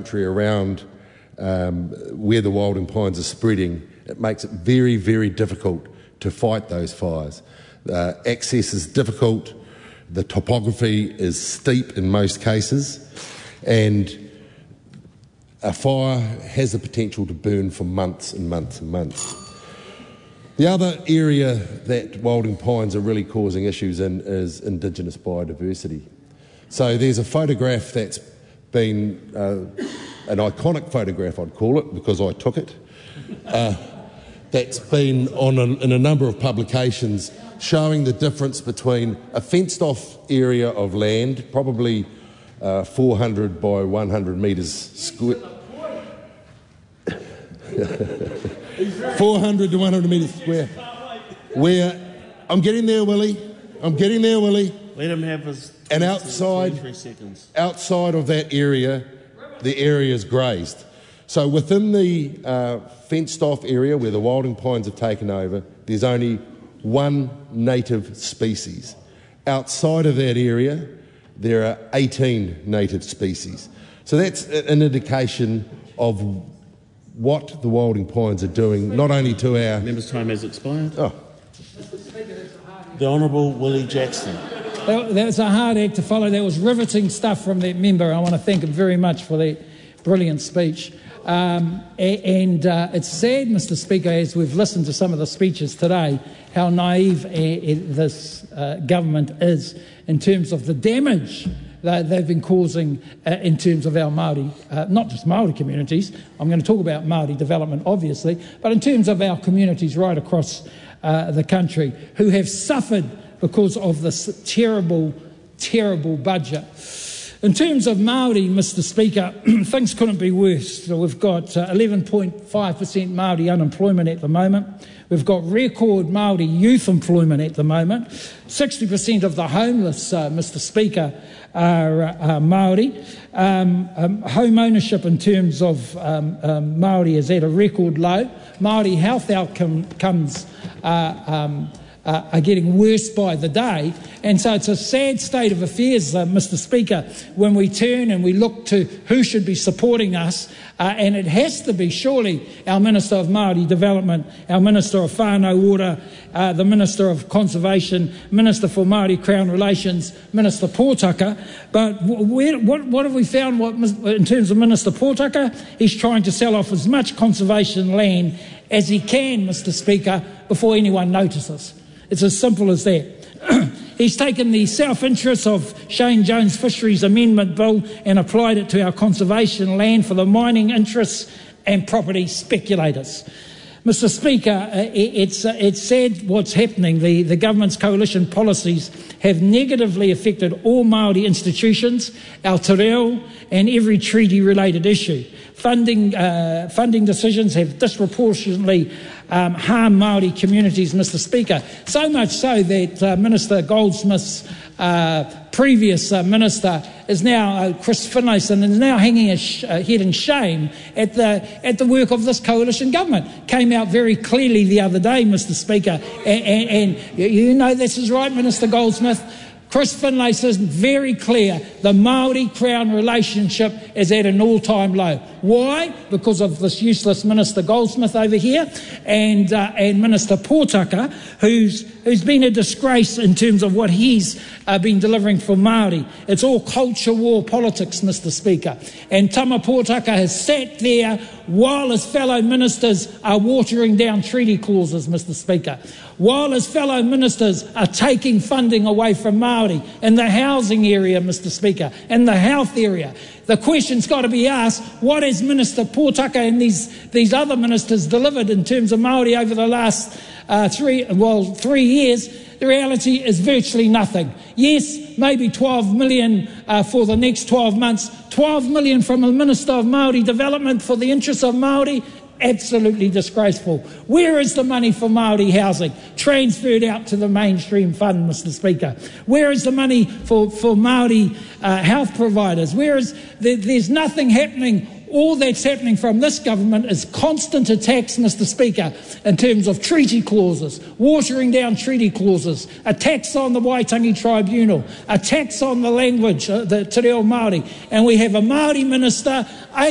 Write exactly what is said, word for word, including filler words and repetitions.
country around um, where the Wilding Pines are spreading, it makes it very, very difficult to fight those fires. Uh, access is difficult, the topography is steep in most cases, and a fire has the potential to burn for months and months and months. The other area that Wilding Pines are really causing issues in is Indigenous biodiversity. So there's a photograph that's been, uh, an iconic photograph I'd call it because I took it, uh, that's been on a, in a number of publications showing the difference between a fenced off area of land, probably uh, four hundred by one hundred metres square, four hundred to one hundred metres square, where, I'm getting there, Willie, I'm getting there, Willie. Let him have his and outside, seconds. outside of that area, the area is grazed. So within the uh, fenced off area where the Wilding Pines have taken over, there's only one native species. Outside of that area, there are eighteen native species. So that's an indication of what the Wilding Pines are doing, not only to our... Member's time has expired. Oh. The Honourable Willie Jackson. That, that was a hard act to follow. That was riveting stuff from that member. I want to thank him very much for that brilliant speech. Um, and uh, it's sad, Mister Speaker, as we've listened to some of the speeches today, how naive uh, this uh, government is in terms of the damage that they've been causing uh, in terms of our Māori, uh, not just Māori communities. I'm going to talk about Māori development, obviously, but in terms of our communities right across uh, the country who have suffered because of this terrible, terrible budget. In terms of Māori, Mister Speaker, things couldn't be worse. So we've got uh, eleven point five percent Māori unemployment at the moment. We've got record Māori youth employment at the moment. sixty percent of the homeless, uh, Mister Speaker, are uh, Māori. Um, um, home ownership in terms of um, um, Māori is at a record low. Māori health outcomes uh, um, Uh, are getting worse by the day. And so it's a sad state of affairs, uh, Mister Speaker, when we turn and we look to who should be supporting us, uh, and it has to be surely our Minister of Māori Development, our Minister of Whānau Ora, uh, the Minister of Conservation, Minister for Māori Crown Relations, Minister Pōtaka. But where, what, what have we found what, in terms of Minister Pōtaka? He's trying to sell off as much conservation land as he can, Mister Speaker, before anyone notices. It's as simple as that. He's taken the self-interest of Shane Jones Fisheries Amendment Bill and applied it to our conservation land for the mining interests and property speculators. Mister Speaker, it's, it's sad what's happening. The, the government's coalition policies have negatively affected all Māori institutions, our te reo, and every treaty-related issue. Funding, uh, funding decisions have disproportionately um, harmed Māori communities, Mister Speaker, so much so that uh, Minister Goldsmith's uh, previous uh, minister is now, uh, Chris Finlayson, is now hanging his sh- uh, head in shame at the, at the work of this coalition government. Came out very clearly the other day, Mister Speaker, and, and, and you know this is right, Minister Goldsmith. Chris Finlayson is very clear. The Māori Crown relationship is at an all-time low. Why? Because of this useless Minister Goldsmith over here and uh, and Minister Pōtaka, who's who's been a disgrace in terms of what he's uh, been delivering for Māori. It's all culture war politics, Mister Speaker. And Tama Pōtaka has sat there while his fellow ministers are watering down treaty clauses, Mister Speaker. While his fellow ministers are taking funding away from Māori in the housing area, Mister Speaker, in the health area. The question's got to be asked, what has Minister Pōtaka and these, these other ministers delivered in terms of Māori over the last uh, three, well, three years? The reality is virtually nothing. Yes, maybe twelve million uh, for the next twelve months. twelve million from the Minister of Māori Development for the interests of Māori. Absolutely disgraceful. Where is the money for Māori housing? Transferred out to the mainstream fund, Mister Speaker. Where is the money for, for Māori uh, health providers? Where is there, there's nothing happening. All that's happening from this government is constant attacks, Mister Speaker, in terms of treaty clauses, watering down treaty clauses, attacks on the Waitangi Tribunal, attacks on the language, uh, the Te Reo Māori. And we have a Māori minister